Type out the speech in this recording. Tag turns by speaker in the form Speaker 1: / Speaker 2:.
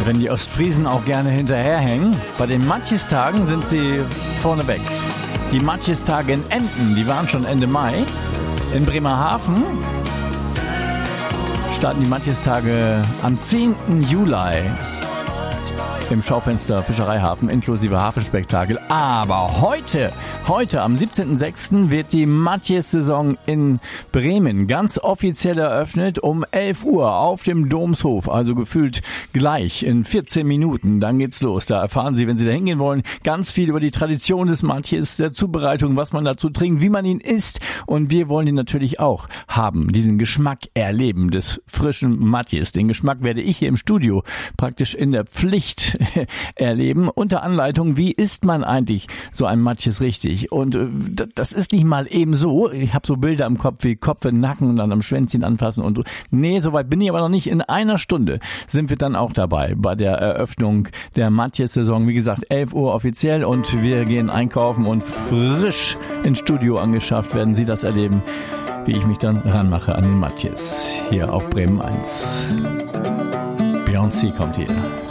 Speaker 1: Wenn die Ostfriesen auch gerne hinterherhängen, bei den Matjes-Tagen sind sie vorneweg. Die Matjes-Tage in Emden, die waren schon Ende Mai. In Bremerhaven starten die Matjes-Tage am 10. Juli im Schaufenster Fischereihafen inklusive Hafenspektakel. Aber heute am 17.06. wird die Matjes-Saison in Bremen ganz offiziell eröffnet um 11 Uhr auf dem Domshof. Also gefühlt gleich in 14 Minuten. Dann geht's los. Da erfahren Sie, wenn Sie da hingehen wollen, ganz viel über die Tradition des Matjes, der Zubereitung, was man dazu trinkt, wie man ihn isst. Und wir wollen ihn natürlich auch haben, diesen Geschmack erleben des frischen Matjes. Den Geschmack werde ich hier im Studio praktisch in der Pflicht erleben. Unter Anleitung, wie isst man eigentlich so ein Matjes richtig? Und das ist nicht mal eben so. Ich habe so Bilder im Kopf wie Kopf in den Nacken und dann am Schwänzchen anfassen und so. Nee, soweit bin ich aber noch nicht. In einer Stunde sind wir dann auch dabei bei der Eröffnung der Matjes-Saison. Wie gesagt, 11 Uhr offiziell und wir gehen einkaufen und frisch ins Studio angeschafft werden Sie das erleben, wie ich mich dann ranmache an den Matjes hier auf Bremen 1. Beyoncé kommt hier.